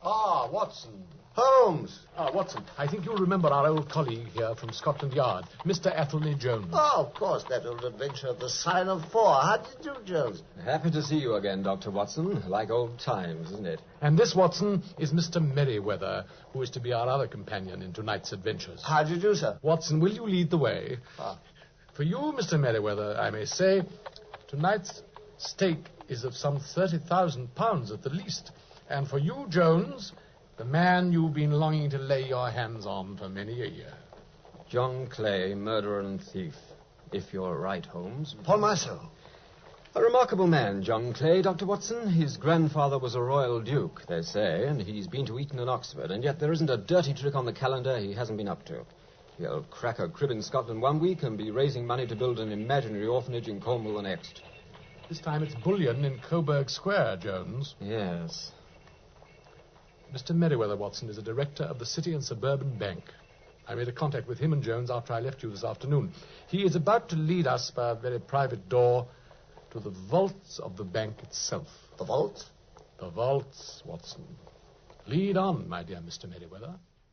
Ah, Watson. Holmes. Ah, Watson, I think you'll remember our old colleague here from Scotland Yard, Mr. Athelney Jones. Oh, of course, that old adventure of the Sign of Four. How do you do, Jones? Happy to see you again, Dr. Watson. Like old times, isn't it? And this, Watson, is Mr. Merriweather, who is to be our other companion in tonight's adventures. How do you do, sir? Watson, will you lead the way? For you, Mr. Merriweather, I may say, tonight's stake is of some £30,000 at the least. And for you, Jones, the man you've been longing to lay your hands on for many a year. John Clay, murderer and thief. If you're right, Holmes. Upon my soul. A remarkable man, John Clay, Dr. Watson. His grandfather was a royal duke, they say, and he's been to Eton and Oxford, and yet there isn't a dirty trick on the calendar he hasn't been up to. He'll crack a crib in Scotland one week and be raising money to build an imaginary orphanage in Cornwall the next. This time it's bullion in Coburg Square, Jones. Yes. Mr. Merriweather, Watson, is a director of the City and Suburban Bank. I made a contact with him and Jones after I left you this afternoon. He is about to lead us by a very private door to the vaults of the bank itself. The vault? The vaults, Watson. Lead on, my dear Mr. Merriweather.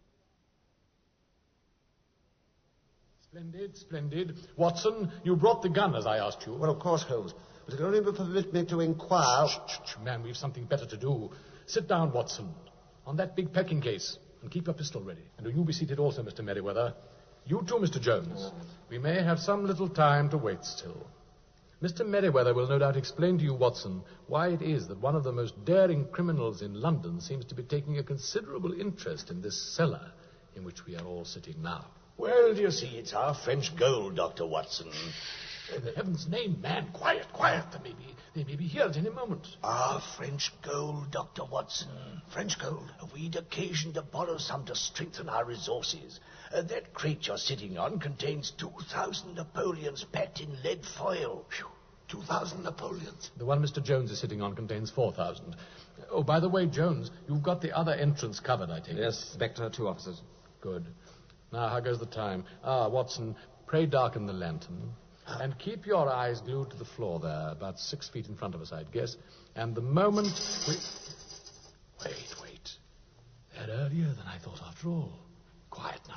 Splendid, splendid. Watson, you brought the gun, as I asked you. Well, of course, Holmes. But it can only permit me to inquire... Shh, man, we've something better to do. Sit down, Watson, on that big packing case, and keep your pistol ready. And will you be seated also, Mr. Merriweather? You too, Mr. Jones. We may have some little time to wait still. Mr. Merriweather will no doubt explain to you, Watson, why it is that one of the most daring criminals in London seems to be taking a considerable interest in this cellar in which we are all sitting now. Well, you see, it's our French gold, Dr. Watson. In heaven's name, man, quiet, quiet. They may be here at any moment. Our French gold, Dr. Watson. French gold. We'd occasion to borrow some to strengthen our resources. That crate you're sitting on contains 2,000 Napoleons packed in lead foil. Phew, 2,000 Napoleons. The one Mr. Jones is sitting on contains 4,000. Oh, by the way, Jones, you've got the other entrance covered, I take it. Yes, Spectre, 2 officers. Good. Now, how goes the time? Watson, pray darken the lantern. And keep your eyes glued to the floor there, about 6 feet in front of us, I'd guess. And the moment we... Wait. They're earlier than I thought after all. Quiet now.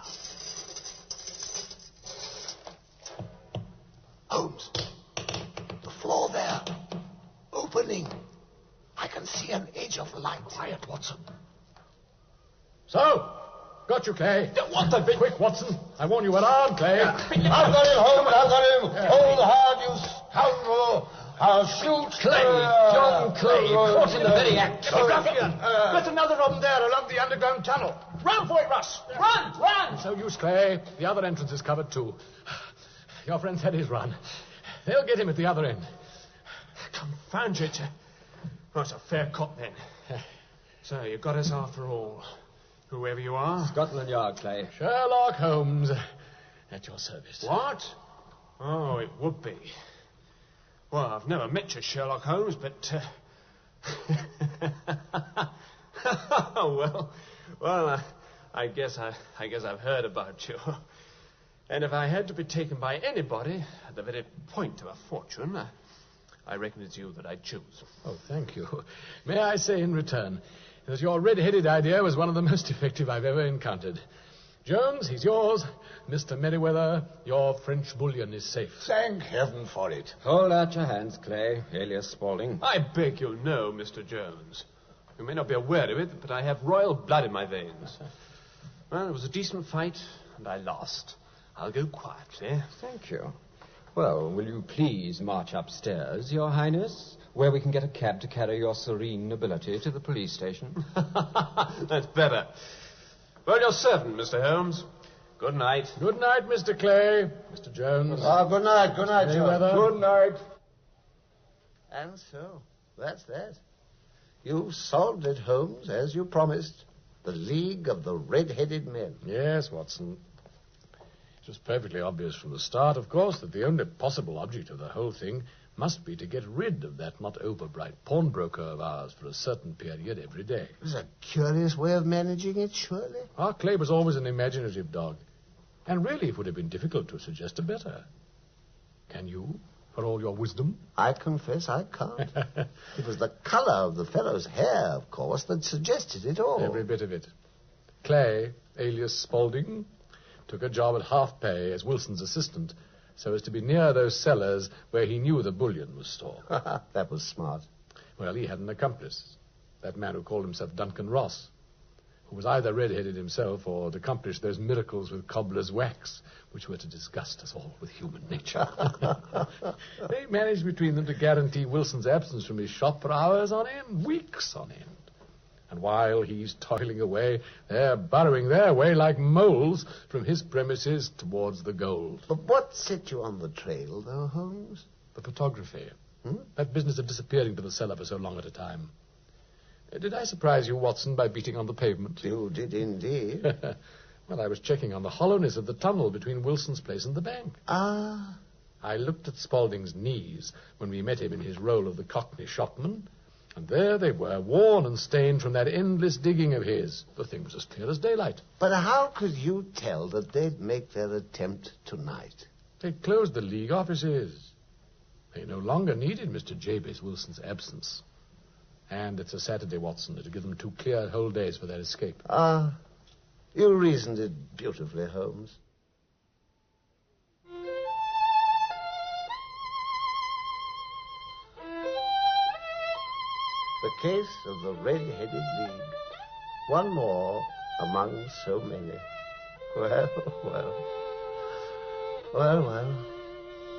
Holmes, the floor there. Opening. I can see an edge of light. Quiet, Watson. So, got you, Clay. What the... Quick, Watson. I warn you, we're armed, Clay. I've got him, Holmes. I've got him. Hold hard, you scoundrel. I'll shoot. Clay! John Clay, caught in the very act. There's another of them there along the underground tunnel. Run for it, Russ. Run! No use, Clay. The other entrance is covered, too. Your friend said he's run. They'll get him at the other end. Confound you. Oh, it's a fair cop, then. So, you got us after all. Whoever you are. Scotland Yard, Clay. Sherlock Holmes, at your service. What? Oh, it would be. Well, I've never met you, Sherlock Holmes, but... well, I guess I've heard about you. And if I had to be taken by anybody at the very point of a fortune, I reckon it's you that I'd choose. Oh, thank you. May I say in return that your red-headed idea was one of the most effective I've ever encountered. Jones, he's yours. Mr. Merriweather, your French bullion is safe. Thank heaven for it. Hold out your hands, Clay, alias Spaulding. I beg you'll know, Mr. Jones. You may not be aware of it, but I have royal blood in my veins. Well, it was a decent fight, and I lost. I'll go quietly. Thank you. Well, will you please march upstairs, Your Highness, where we can get a cab to carry your serene nobility to the police station? That's better. Well, your servant, Mr. Holmes. Good night. Good night, Mr. Clay. Mr. Jones. Good night, Merriweather. John. Good night. And so, that's that. You solved it, Holmes, as you promised. The League of the Red-Headed Men. Yes, Watson. It was perfectly obvious from the start, of course, that the only possible object of the whole thing must be to get rid of that not overbright pawnbroker of ours for a certain period every day. It was a curious way of managing it, surely. Our Clay was always an imaginative dog. And really, it would have been difficult to suggest a better. Can you? for all your wisdom. I confess I can't. It was the colour of the fellow's hair, of course, that suggested it all. Every bit of it. Clay, alias Spaulding, took a job at half pay as Wilson's assistant so as to be near those cellars where he knew the bullion was stored. That was smart. Well, he had an accomplice, that man who called himself Duncan Ross, who was either red-headed himself or had accomplished those miracles with cobbler's wax, which were to disgust us all with human nature. They managed between them to guarantee Wilson's absence from his shop for hours on end, weeks on end. And while he's toiling away, they're burrowing their way like moles from his premises towards the gold. But what set you on the trail, though, Holmes? The photography. That business of disappearing to the cellar for so long at a time. Did I surprise you, Watson, by beating on the pavement? You did indeed. Well, I was checking on the hollowness of the tunnel between Wilson's place and the bank. Ah. I looked at Spaulding's knees when we met him in his role of the Cockney shopman, and there they were, worn and stained from that endless digging of his. The thing was as clear as daylight. But how could you tell that they'd make their attempt tonight? They closed the League offices. They no longer needed Mr. Jabez Wilson's absence. And it's a Saturday, Watson. It'll give them 2 clear whole days for their escape. Ah, you reasoned it beautifully, Holmes. The case of the Red-Headed League. One more among so many. Well, well. Well, well.